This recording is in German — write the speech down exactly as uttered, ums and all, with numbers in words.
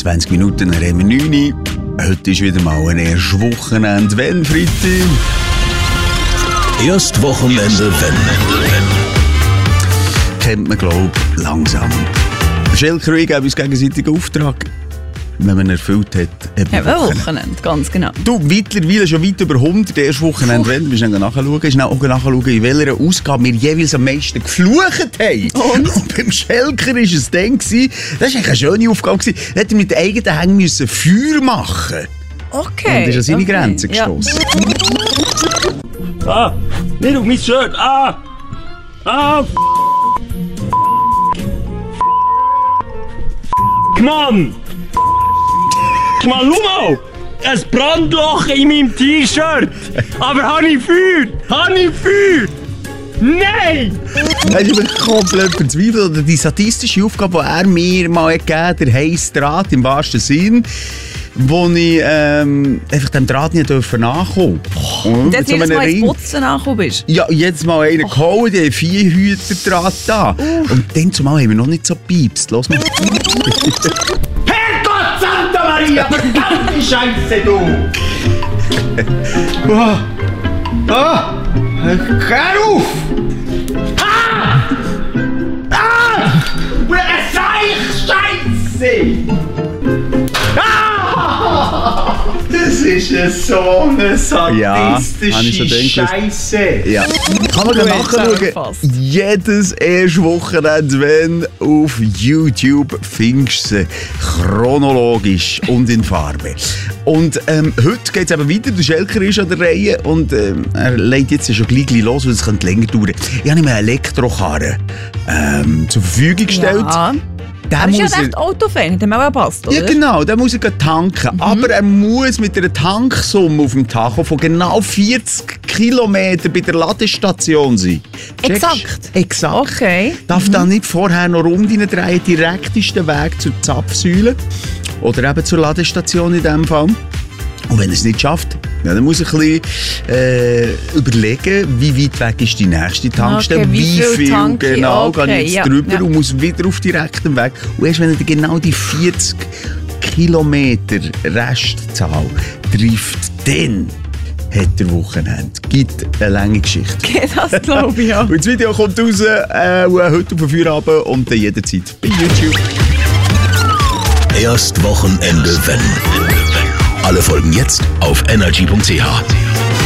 zwanzig Minuten, dann haben wir neun Uhr. Heute ist wieder mal ein erstes Wochenende, wenn Freitag. Erst Wochenende, wenn. Kennt man, glaube ich, langsam. Schelker und ich geben uns gegenseitig Auftrag, wenn man erfüllt hat. Eben Wochenende, ganz genau. Du, mittlerweile schon weit über hundert, erst Wochenende, wenn du bist, dann nachschauen, ist auch nachschauen, in welcher Ausgabe wir jeweils am meisten geflucht haben. Und? Und beim Schelker war es dann, das war eigentlich eine schöne Aufgabe, da hätte er mit den eigenen Hängen müssen Feuer machen. Okay. Und ist an seine okay. Grenzen gestossen. Ja. Ah, nicht auf mein Shirt, ah! Ah, f***! Mann! Mann, schau mal! Ein Brandloch in meinem T-Shirt! Aber habe ich Feuer? Habe ich Feuer? Nein! Er ist aber komplett verzweifelt. Oder die sadistische Aufgabe, die er mir mal gegeben hat, der heisse Draht im wahrsten Sinn, wo ich ähm, einfach dem Draht nicht nachkommen durfte. Und jetzt jedes Mal ins Putzen nachgekommen bist? Ja, jetzt mal einen oh. geholt, die haben vier Hüter Draht da. Uh. Und dann zumal haben wir noch nicht so piepst. Los mal. Herrgott, Santa Maria, verdammte Scheiße, du! Oh. Oh. Hör auf! Ah! Ah! Eine Seich-Scheiße! Ah! Das ist ja so eine sadistische ja, Scheiße. Ja. Kann man nachschauen. Jedes erste Wochenende, wenn auf YouTube findest du sie chronologisch und in Farbe. Und ähm, heute geht es eben weiter. Der Schelker ist an der Reihe und ähm, er legt jetzt schon gleich los, weil es könnte länger dauern. Ich habe ihm einen Elektrokarren ähm, zur Verfügung gestellt. Ja. Der aber muss ist ja echt Autofan, der auch passt, oder? Ja genau, der muss er tanken. Mhm. Aber er muss mit einer Tanksumme auf dem Tacho von genau vierzig Kilometern bei der Ladestation sein. Exakt? Exakt. Okay. Darf mhm. dann nicht vorher noch rum drehen, direkt ist der Weg zur Zapfsäule. Oder eben zur Ladestation in diesem Fall. Und wenn er es nicht schafft, ja, dann muss er ein bisschen äh, überlegen, wie weit weg ist die nächste Tankstelle, okay, wie, wie viel, viel Tanke? genau, okay, gehe ich jetzt ja, drüber ja. und muss wieder auf direktem Weg. Und erst wenn er genau die vierzig Kilometer Restzahl trifft, dann hat er Wochenende. Gibt eine lange Geschichte. Okay, das glaube ich, ja. Und das Video kommt raus äh, heute auf den Feierabend und dann jederzeit bei YouTube. Erst Wochenende, wenn. Alle Folgen jetzt auf energy punkt c h.